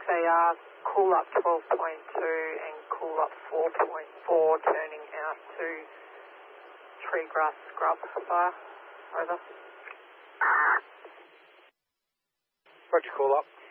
XAR, call up 12.2 and call up 4.4, turning out to tree grass scrub fire. Over. Roger, call up.